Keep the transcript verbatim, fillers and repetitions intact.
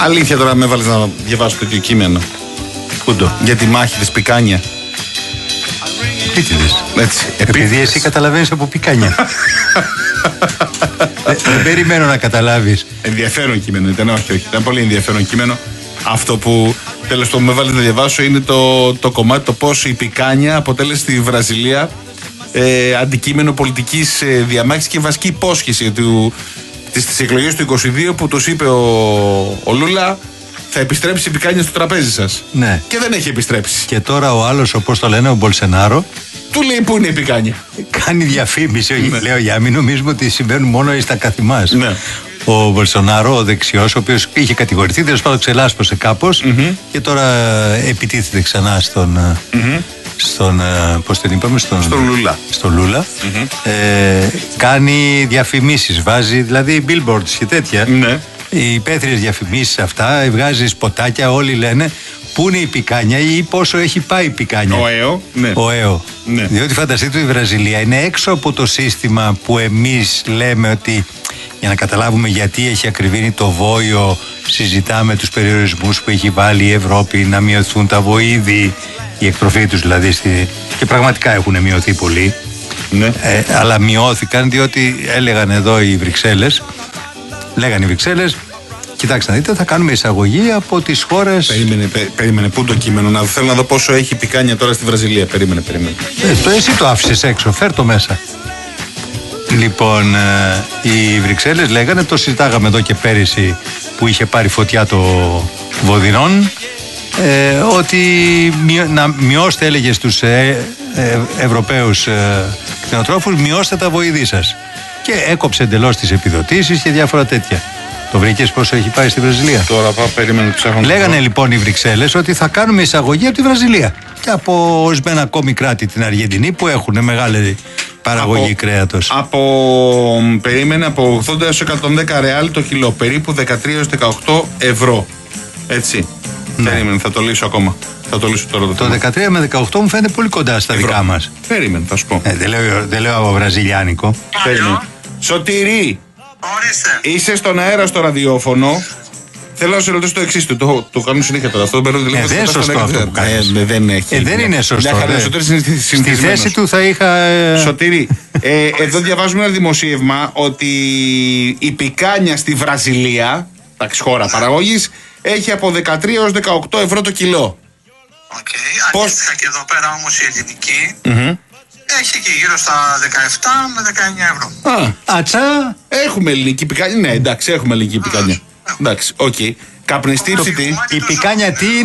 Αλήθεια τώρα με έβαλες να διαβάσω τέτοιο κείμενο. Πούντο. Για τη μάχη της Πικάνια. Επίτηδες. Έτσι. Επειδή εσύ καταλαβαίνεις από πικάνια. Δεν δε περιμένω να καταλάβεις. Ενδιαφέρον κείμενο ήταν, όχι, όχι. Ήταν πολύ ενδιαφέρον κείμενο. Αυτό που τέλος πάντων με έβαλες να διαβάσω είναι το, το κομμάτι, το πώς η Πικάνια αποτέλεσε στη Βραζιλία ε, αντικείμενο πολιτικής ε, διαμάχης και βασική υπόσχεση του, της, της εκλογής του είκοσι δύο που τους είπε ο, ο Λούλα. Θα επιστρέψει η Πικάνια στο τραπέζι σας. Ναι. Και δεν έχει επιστρέψει. Και τώρα ο άλλος, όπως το λένε, ο Μπολσενάρο, του λέει πού είναι η Πικάνια. κάνει διαφήμιση. Όχι, Ναι. λέω, για μην νομίζουμε ότι συμβαίνουν μόνο στα καθημάς. Ναι. Ο Μπολσονάρο, ο δεξιός, ο οποίος είχε κατηγορηθεί, τέλος πάντων ξελάσπωσε κάπως Mm-hmm. και τώρα επιτίθεται ξανά στον. Mm-hmm. Στον. Πώς τον είπαμε, στον, Στον Λούλα. στον Λούλα. Mm-hmm. Ε, κάνει διαφημίσεις, βάζει δηλαδή billboards και τέτοια. Ναι. Οι υπαίθριες διαφημίσεις αυτά, βγάζει σποτάκια, όλοι λένε πού είναι η Πικάνια ή πόσο έχει πάει η Πικάνια. Ο ΕΟ. Ναι. Ο ΕΟ. Ναι. Διότι φανταστείτε, η Βραζιλία είναι έξω από το σύστημα που εμείς λέμε ότι, για να καταλάβουμε γιατί έχει ακριβήνει το βόλιο, συζητάμε τους περιορισμούς που έχει βάλει η Ευρώπη να μειωθούν τα βοήδη, η εκτροφή τους δηλαδή, στη... και πραγματικά έχουν μειωθεί πολύ. Ναι. Ε, αλλά μειώθηκαν διότι έλεγαν εδώ οι Βρυξέλλες, λέγανε οι Βρυξέλλες, κοιτάξτε να δείτε, θα κάνουμε εισαγωγή από τις χώρες. Περίμενε, πε, περίμενε, πού το κείμενο, να θέλω να δω πόσο έχει η Πικάνια τώρα στη Βραζιλία. Περίμενε, περίμενε. Ε, το εσύ το άφησες έξω, φέρ το μέσα. Λοιπόν, ε, οι Βρυξέλλες λέγανε, το συζητάγαμε εδώ και πέρυσι που είχε πάρει φωτιά το Βοδινόν, ε, ότι μειω, να μειώστε, έλεγε στους ε, ε, Ευρωπαίους ε, κτηνοτρόφους, μειώστε τα βοηδή σας. Και έκοψε εντελώς τις επιδοτήσεις και διάφορα τέτοια. Το βρήκες πόσο έχει πάει στη Βραζιλία? Τώρα πάω, περίμενε, ψάχνω. Λέγανε λοιπόν οι Βρυξέλλες ότι θα κάνουμε εισαγωγή από τη Βραζιλία και από ορισμένα ακόμη κράτη, την Αργεντινή, που έχουν μεγάλη παραγωγή από, κρέατος. Από, περίμενε, από ογδόντα έως εκατόν δέκα ρεάλ το κιλό, περίπου δεκατρία έως δεκαοκτώ ευρώ. Έτσι. Ναι. Περίμενε, θα το λύσω ακόμα. Θα το λύσω τώρα το, το δεκατρία με δεκαοκτώ μου φαίνεται πολύ κοντά στα ευρώ. Δικά μας. Περίμενε, θα σου πω. Ε, δεν, λέω, δεν λέω από βραζιλιάνικο. Περίμενε. Σωτηρή, ορίστε. Είσαι στον αέρα στο ραδιόφωνο. Θέλω να σε ρωτήσω το εξής του. Το, το κάνω συνέχεια τώρα. Αυτό δεν ε, δεν είναι σωστό αυτό που κάνεις. Ε, δεν έχει. Ε, δεν είναι σωστό. Μια χαρά, στη θέση του θα είχα. Ε... Σωτήρη, ε, εδώ διαβάζουμε ένα δημοσίευμα ότι η Πικάνια στη Βραζιλία, τα χώρα παραγωγής, έχει από δεκατρία έως δεκαοκτώ ευρώ το κιλό. Οκ, okay. Αντίστοιχα και εδώ πέρα όμως η ελληνική mm-hmm. έχει και γύρω στα δεκαεπτά με δεκαεννιά ευρώ. Α, ατσά! Έχουμε ελληνική Πικάνια. Ναι, εντάξει, έχουμε ελληνική Πικάνια. Εντάξει, οκ. Okay. Καπνιστή ψητή. Η Πικάνια τι είναι?